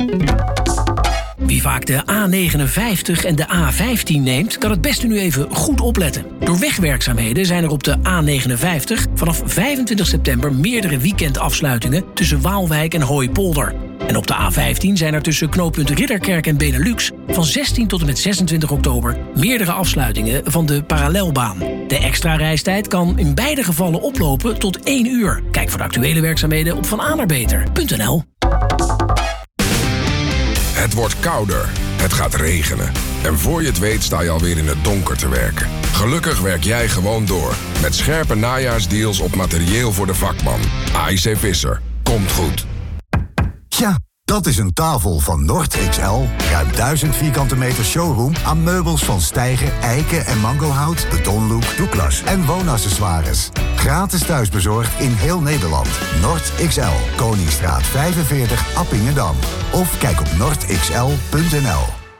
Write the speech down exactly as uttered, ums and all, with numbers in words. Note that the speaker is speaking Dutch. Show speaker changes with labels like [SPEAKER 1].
[SPEAKER 1] Wie vaak de A negenenvijftig en de A vijftien neemt, kan het beste nu even goed opletten. Door wegwerkzaamheden zijn er op de A negenenvijftig vanaf vijfentwintig september meerdere weekendafsluitingen tussen Waalwijk en Hooipolder. En op de A vijftien zijn er tussen knooppunt Ridderkerk en Benelux van zestien tot en met zesentwintig oktober meerdere afsluitingen van de parallelbaan. De extra reistijd kan in beide gevallen oplopen tot één uur. Kijk voor de actuele werkzaamheden op van anerbeter punt n l.
[SPEAKER 2] Het wordt kouder, het gaat regenen. En voor je het weet sta je alweer in het donker te werken. Gelukkig werk jij gewoon door. Met scherpe najaarsdeals op materieel voor de vakman. A I C Visser. Komt goed.
[SPEAKER 3] Tja, dat is een tafel van Nord X L. Ruim duizend vierkante meter showroom aan meubels van steiger, eiken en mangohout, betonlook, douglas en woonaccessoires. Gratis thuisbezorgd in heel Nederland. Nord X L, Koningsstraat vijfenveertig, Appingedam. Of kijk op noord x l punt n l.